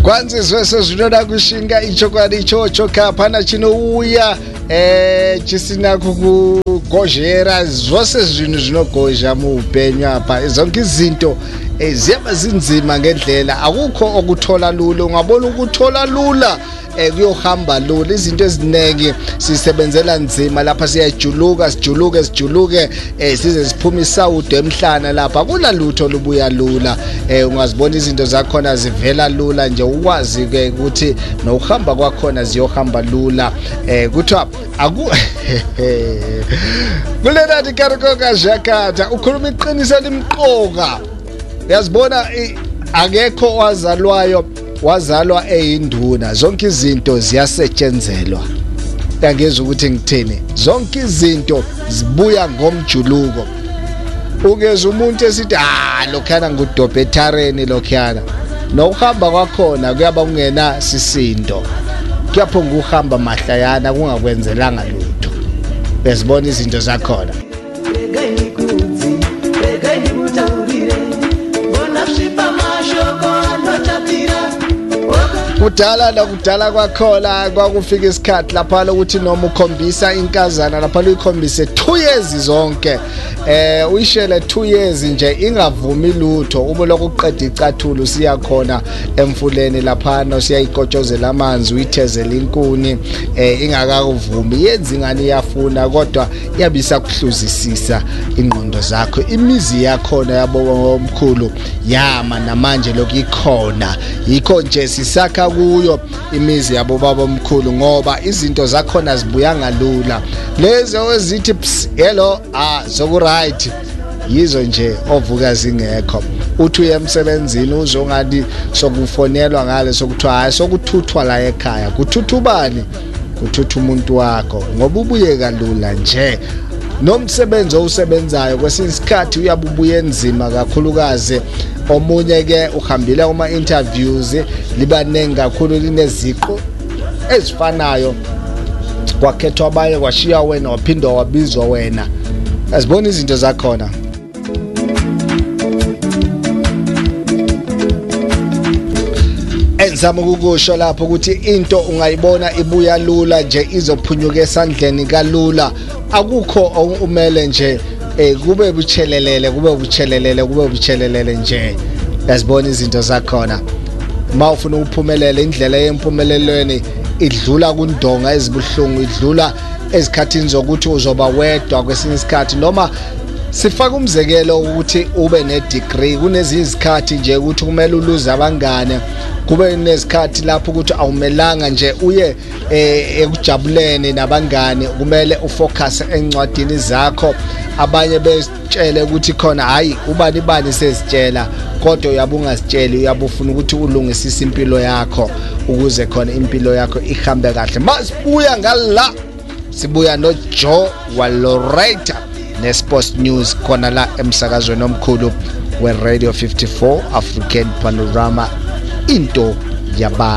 kwanze zwese zvinoda kushinga ichokwadi ichocho kapana chinouya chisina kukugozhera zvose zvinhu zvinogozha muupenyu apa zonke izinto ziyaba zinzima ngendlela akukho okuthola lula ungabona ukuthola lula kuyohamba lula izinto ezinengi sisebenzela nzima lapha siyajuluka sijuluke size siphume isawudo emhlana lapha akunalutho lubuya lula ungazibona izinto zakhona zivela lula nje ukwazi ke ukuthi nokuhamba kwakhona ziyohamba lula kuthiwa kulena dikarikoka jakata ukhuluma iqiniso limqoka uyazibona akekho wazalwa eyinduna zonke izinto ziyasetshenzelwa angeze ukuthi ngithini zonke izinto zibuya ngomjuluko ungeze umuntu esithi lokhana ngudobhethareni lokhana nokuhamba kwakhona kuyaba ungena sisindo kuyaphonga uhamba mahlayana kungakwenzelanga lutho bezibona izinto zakhona kudala kwakhona kwakufika isikhathi lapha lokuthi noma ukhombisa inkazana lapha uyikhombise 2 years zonke uyishele 2 years nje ingavumi lutho ube lokuqeda icathulo siyakhona emfuleni lapha no siyayikotshozela amanzi uyithezela inkuni ingakavumi yenza ingane iyafuna kodwa iyabisa kuhluzisisa ingqondo zakho imizi yakhona yabo omkhulu yama namanje lokuyikhona yikho nje sisakha kuyo imizi yabo baba omkhulu ngoba izinto zakhona zibuya ngalula lezo ezithi hello zoku right yizo nje ovuka zingekho uthi uye emsebenzini uzongathi sokufonelwa ngale sokuthiwa hayi sokuthuthwa la ekhaya kuthutha ubani kuthutha umuntu wakho ngoba ubuye kalula nje nomsebenzi owusebenzayo kwesinye isikhathi uyabubuye enzima kakhulukazi omunye ke uhambile kuma interviews libanengi kakhulu lineziqo ezifanayo kwakhethwa abaye kwashiya wena waphindwa wabizwa wena azibona izinto zakhona enzama ukusho lapho ukuthi into ungayibona ibuya lula nje izophunyuka esandleni kalula akukho umele nje kube buchelelele nje yazibona izinto zakhona mawufuna ukuphumelela indlela yempumelelweni idlula kundonga ezibuhlungu idlula ezikhathini zokuthi uzoba wedwa kwesinye isikhathi noma sifaka umzekelo ukuthi ube ne degree kunezinye izikhathi nje ukuthi kumele uluze abangane kube nezikhathi lapho ukuthi awumelanga nje uye ekujabuleni nabangane kumele ufocus encwadini zakho abanye betshele ukuthi khona hayi ubani sesitshela kodwa uyabungasitsheli uyabufuna ukuthi ulungisise impilo yakho ukuze khona impilo yakho ihambe kahle masibuya ngala sibuya no Joe Waloreta neSports News khona la emsakazweni omkhulu we Radio 54 African Panorama into yaba